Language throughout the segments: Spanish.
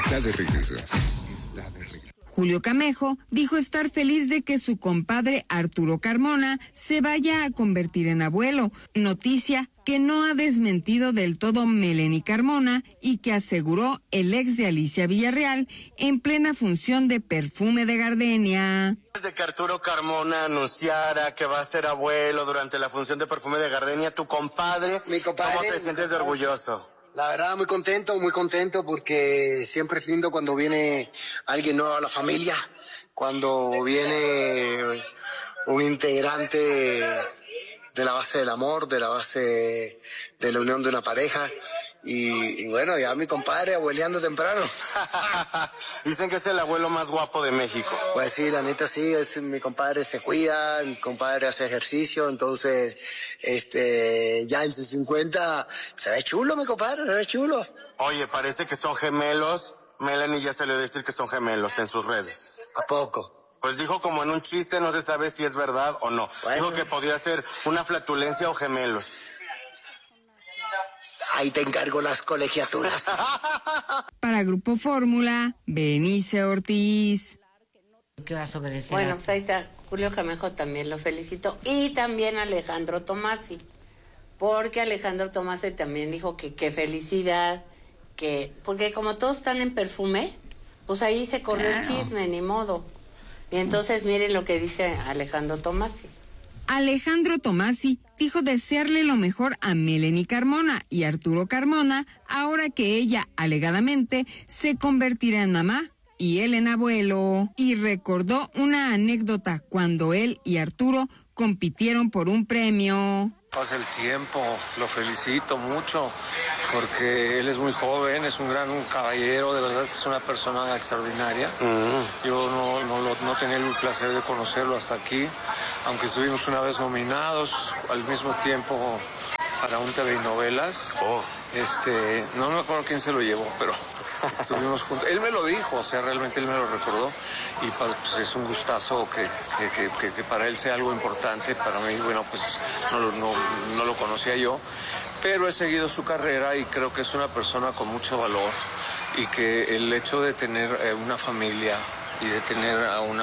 Está de regreso. Julio Camejo dijo estar feliz de que su compadre Arturo Carmona se vaya a convertir en abuelo, noticia que no ha desmentido del todo Melanie Carmona y que aseguró el ex de Alicia Villarreal en plena función de Perfume de Gardenia. Desde que Arturo Carmona anunciara que va a ser abuelo durante la función de Perfume de Gardenia, tu compadre, ¿cómo te sientes de orgulloso? La verdad, muy contento porque siempre es lindo cuando viene alguien nuevo a la familia, cuando viene un integrante de la base del amor, de la base de la unión de una pareja. Y bueno, ya mi compadre abueleando temprano. Dicen que es el abuelo más guapo de México. Pues sí, la neta sí, mi compadre se cuida, mi compadre hace ejercicio, entonces ya en sus 50 se ve chulo mi compadre, se ve chulo. Oye, parece que son gemelos. Melanie ya salió a decir que son gemelos en sus redes. ¿A poco? Pues dijo como en un chiste, no se sabe si es verdad o no. Bueno. Dijo que podía ser una flatulencia o gemelos. Ahí te encargo las colegiaturas. Para Grupo Fórmula, Berenice Ortiz. ¿Qué vas a obedecer? Bueno, pues ahí está. Julio Camejo también lo felicito. Y también Alejandro Tomasi. Porque Alejandro Tomasi también dijo que qué felicidad. Porque como todos están en Perfume, pues ahí se corrió el chisme, ni modo. Y entonces miren lo que dice Alejandro Tomasi. Alejandro Tomasi dijo desearle lo mejor a Melanie Carmona y Arturo Carmona ahora que ella, alegadamente, se convertirá en mamá y él en abuelo. Y recordó una anécdota cuando él y Arturo compitieron por un premio. Pasa el tiempo, lo felicito mucho porque él es muy joven, es un caballero, de verdad que es una persona extraordinaria. Yo no tenía el placer de conocerlo hasta aquí, aunque estuvimos una vez nominados al mismo tiempo para un TV y novelas. No me acuerdo quién se lo llevó, pero estuvimos juntos. Él me lo dijo, o sea, realmente él me lo recordó y pues es un gustazo que para él sea algo importante. Para mí, bueno, pues no lo conocía yo, pero he seguido su carrera y creo que es una persona con mucho valor y que el hecho de tener una familia y de tener a un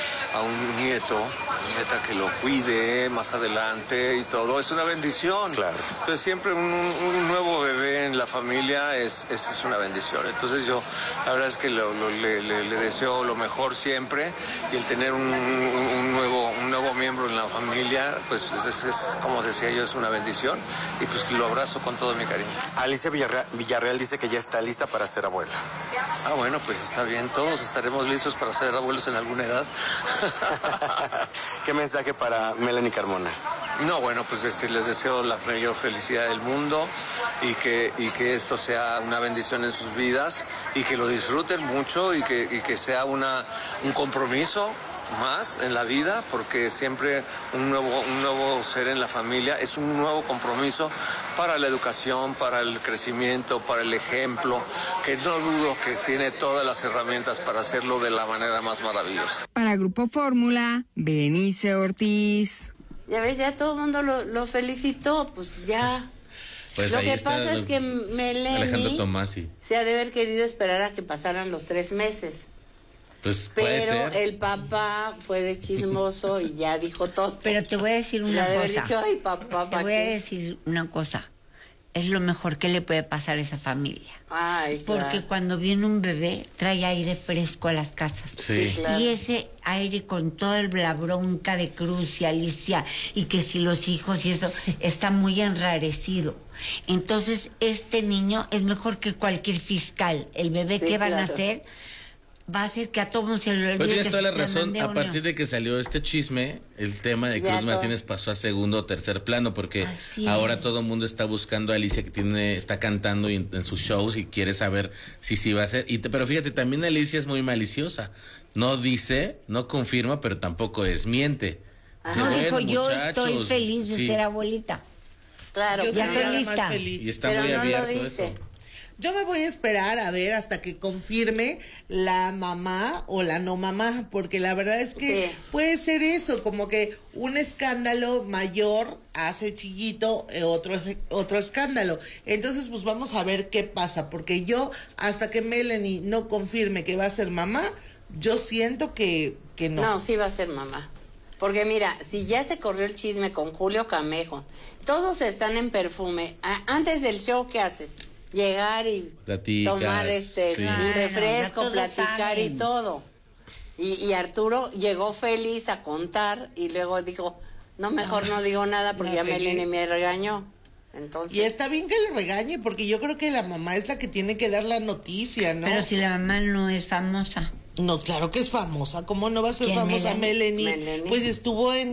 nieta que lo cuide más adelante y todo, es una bendición. Claro. Entonces siempre un nuevo bebé en la familia es una bendición. Entonces yo la verdad es que le deseo lo mejor siempre y el tener un nuevo miembro en la familia, pues es como decía yo, es una bendición y pues lo abrazo con todo mi cariño. Alicia Villarreal dice que ya está lista para ser abuela. Ah, bueno, pues está bien, todos estaremos listos para ser abuelos en alguna edad. ¿Qué mensaje para Melanie Carmona? No, bueno, pues les deseo la mayor felicidad del mundo y que esto sea una bendición en sus vidas y que lo disfruten mucho y que sea un compromiso más en la vida, porque siempre un nuevo ser en la familia es un nuevo compromiso para la educación, para el crecimiento, para el ejemplo, que no dudo que tiene todas las herramientas para hacerlo de la manera más maravillosa. Para Grupo Fórmula, Berenice Ortiz. Ya ves, ya todo el mundo lo felicitó, pues ya. Pues lo ahí que está pasa es que Melanie Alejandro Tomasi se ha de haber querido esperar a que pasaran los 3 meses. Pues puede Pero ser. el papá fue de chismoso y ya dijo todo. Pero te voy a decir una ya cosa. De haber dicho, ay, papá, te voy a decir una cosa. Es lo mejor que le puede pasar a esa familia. Ay, porque claro. cuando viene un bebé, trae aire fresco a las casas. Sí. Claro. Y ese aire con toda la bronca de Cruz y Alicia, y que si los hijos y eso, está muy enrarecido. Entonces, este niño es mejor que cualquier fiscal. El bebé que van a hacer va a hacer que a todo mundo se le olvide. Pues tienes que toda la se razón. mandé A partir de que salió este chisme, el tema de Cruz Martínez pasó a segundo o tercer plano, porque ahora todo el mundo está buscando a Alicia, que está cantando en sus shows y quiere saber si sí va a ser. Pero fíjate, también Alicia es muy maliciosa. No dice, no confirma, pero tampoco desmiente. No, dijo, yo estoy feliz de ser abuelita. Claro, ya estoy lista. Y está pero muy no abierto lo dice. eso. Yo me voy a esperar a ver hasta que confirme la mamá o la no mamá, porque la verdad es que puede ser eso, como que un escándalo mayor hace chiquito otro escándalo. Entonces, pues vamos a ver qué pasa, porque yo, hasta que Melanie no confirme que va a ser mamá, yo siento que no. No, sí va a ser mamá. Porque mira, si ya se corrió el chisme con Julio Camejo, todos están en perfume. Antes del show, ¿qué haces? Llegar y tomar un refresco, platicar y todo. Y Arturo llegó feliz a contar y luego dijo, no, mejor no digo nada porque ya Melanie me regañó. Entonces... Y está bien que lo regañe, porque yo creo que la mamá es la que tiene que dar la noticia, ¿no? Pero si la mamá no es famosa. No, claro que es famosa. ¿Cómo no va a ser famosa Melanie? Pues estuvo en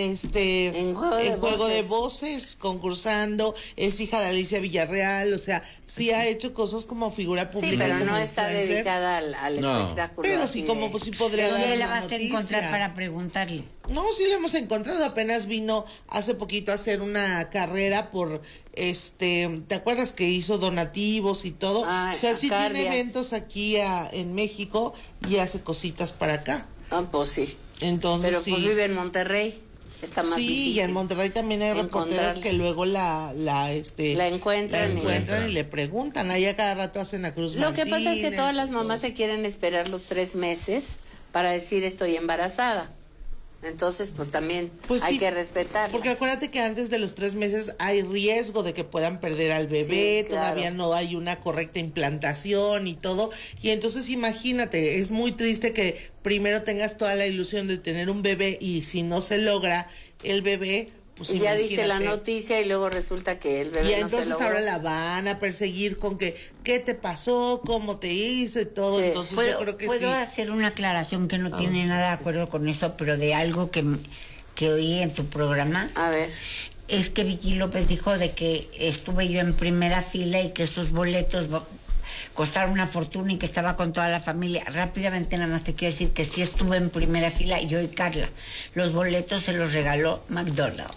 Juego de Voces, concursando, es hija de Alicia Villarreal, o sea, sí ha hecho cosas como figura pública. Sí, pero no está dedicada al espectáculo. Pero sí, como pues sí podría dar una la vas noticia. a encontrar para preguntarle. No, sí la hemos encontrado, apenas vino hace poquito a hacer una carrera por ¿te acuerdas que hizo donativos y todo? O sea, sí tiene eventos aquí en México y hace cositas para acá. Ah, pues sí. Entonces, pero pues vive en Monterrey. Está más difícil. Sí, y en Monterrey también hay reporteros que luego la encuentran y le preguntan. Ahí a cada rato hacen a Cruz Lo que pasa es que todas las mamás se quieren esperar los 3 meses para decir estoy embarazada. Entonces, pues también hay que respetar. Porque acuérdate que antes de los 3 meses hay riesgo de que puedan perder al bebé, todavía no hay una correcta implantación y todo. Y entonces imagínate, es muy triste que primero tengas toda la ilusión de tener un bebé y si no se logra el bebé, pues ya diste la noticia y luego resulta que el bebé no se logró. Y entonces ahora la van a perseguir con que qué te pasó, cómo te hizo y todo. Sí. Entonces yo creo que ¿Puedo hacer una aclaración que no tiene nada de acuerdo con eso, pero de algo que oí en tu programa? A ver. Es que Vicky López dijo de que estuve yo en primera fila y que esos boletos costaron una fortuna y que estaba con toda la familia. Rápidamente nada más te quiero decir que sí estuve en primera fila, yo y Carla. Los boletos se los regaló McDonald's.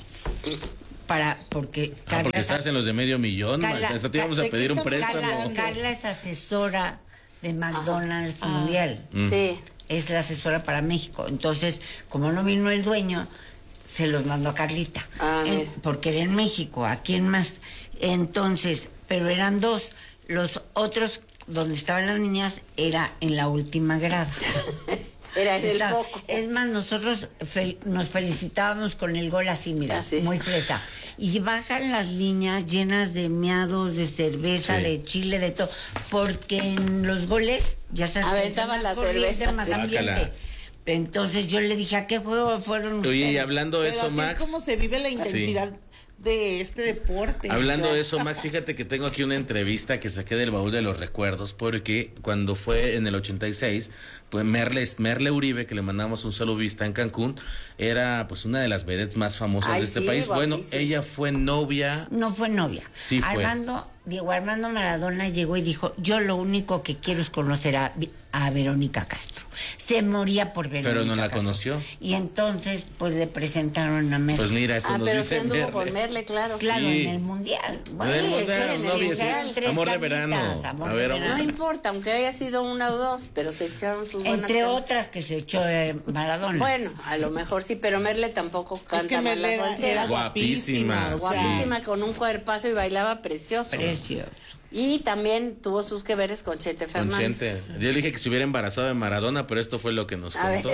Porque estás en los de $500,000, hasta te íbamos a pedir un préstamo. Carla es asesora de McDonald's Mundial. Sí. Es la asesora para México. Entonces, como no vino el dueño, se los mandó a Carlita. Porque era en México, ¿a quién más? Entonces, pero eran 2. Los otros, donde estaban las niñas, era en la última grada. Era en el foco. Es más, nosotros nos felicitábamos con el gol así, mira, muy fresa. Y bajan las niñas llenas de miados, de cerveza, de chile, de todo. Porque en los goles, ya sabes, aventaban la cerveza. Más ambiente. Entonces yo le dije, ¿a qué juego fueron ustedes? Oye, y hablando de eso, Max. Es como se vive la intensidad de este deporte. Hablando de eso, Max, fíjate que tengo aquí una entrevista que saqué del baúl de los recuerdos, porque cuando fue en el 86, pues Merle Uribe, que le mandamos un saludo vista en Cancún, era pues una de las vedettes más famosas de este país. Guapísimo. Bueno, ella fue novia. No fue novia. Sí fue. Diego Armando Maradona llegó y dijo, yo lo único que quiero es conocer a Verónica Castro. Se moría por Verónica Pero no la Castro. conoció. Y entonces, pues le presentaron a Merle. Pues mira, eso nos pero dice se anduvo Merle. con Merle, claro. Claro, Sí. en el Mundial. En el Mundial, amor de verano. A ver, vamos No importa, aunque haya sido 1 o 2, pero se echaron sus buenas Entre otras que se echó Maradona. Bueno, a lo mejor sí, pero Merle tampoco canta Es que mal Merle la ranchera. era guapísima. Guapísima, con un cuerpazo y bailaba precioso. Precioso. Y también tuvo sus que veres con Chente Fernández. Yo le dije que se hubiera embarazado de Maradona, pero esto fue lo que nos contó.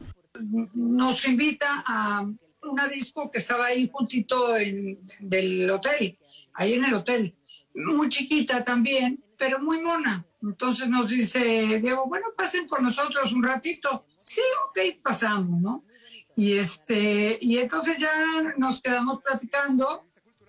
Nos invita a una disco que estaba ahí juntito del hotel, ahí en el hotel. Muy chiquita también, pero muy mona. Entonces nos dice Diego, bueno, pasen con nosotros un ratito. Sí, ok, pasamos, ¿no? Y entonces ya nos quedamos platicando.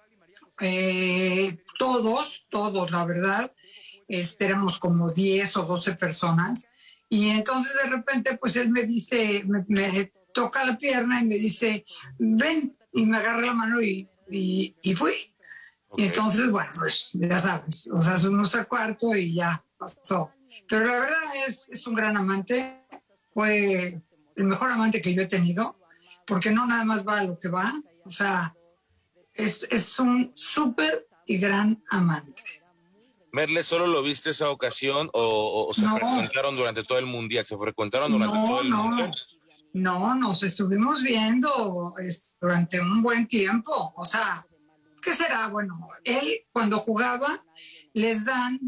Todos, la verdad, éramos como 10 o 12 personas, y entonces de repente, pues él me dice, me toca la pierna y me dice, ven, y me agarra la mano y fui. Okay. Y entonces, bueno, pues ya sabes, o sea, subimos al cuarto y ya pasó. Pero la verdad es un gran amante, fue el mejor amante que yo he tenido, porque no nada más va a lo que va, o sea, es un súper y gran amante. Merle, ¿solo lo viste esa ocasión o se frecuentaron durante todo el mundial? ¿Se frecuentaron durante todo el mundial? No, nos estuvimos viendo durante un buen tiempo. O sea, ¿qué será? Bueno, él cuando jugaba les dan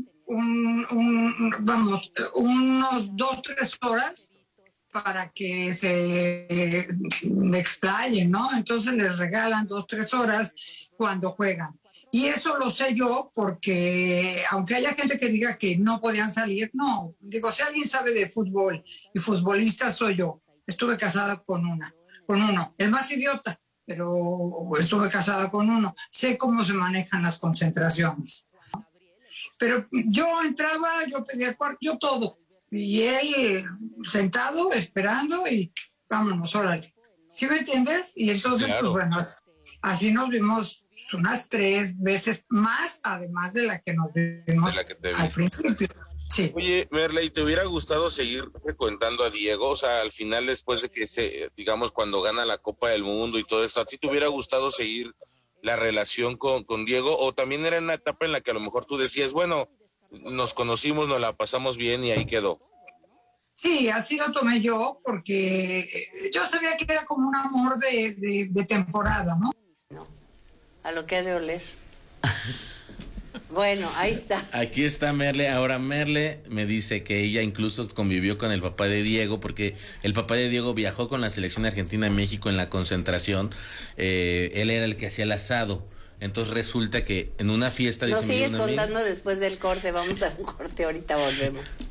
unos 2-3 horas para que se explayen, ¿no? Entonces les regalan 2-3 horas cuando juegan. Y eso lo sé yo porque, aunque haya gente que diga que no podían salir, no. Digo, si alguien sabe de fútbol y futbolista soy yo. Estuve casada con uno. El más idiota, pero estuve casada con uno. Sé cómo se manejan las concentraciones. Pero yo entraba, yo pedía cuarto, yo todo. Y él sentado, esperando y vámonos, órale. ¿Sí me entiendes? Y entonces, claro. Pues bueno, así nos vimos unas 3 veces más, además de la que nos vimos al principio. Sí. Oye, Merle, ¿y te hubiera gustado seguir frecuentando a Diego? O sea, al final, después de que digamos, cuando gana la Copa del Mundo y todo esto, ¿a ti te hubiera gustado seguir la relación con Diego? ¿O también era una etapa en la que a lo mejor tú decías, bueno, nos conocimos, nos la pasamos bien y ahí quedó? Sí, así lo tomé yo, porque yo sabía que era como un amor de temporada, ¿no? No, a lo que ha de oler. Bueno, ahí está. Aquí está Merle. Ahora Merle me dice que ella incluso convivió con el papá de Diego, porque el papá de Diego viajó con la selección argentina a México en la concentración. Él era el que hacía el asado. Entonces resulta que en una fiesta... Nos sigues contando después del corte. Vamos a un corte, ahorita volvemos.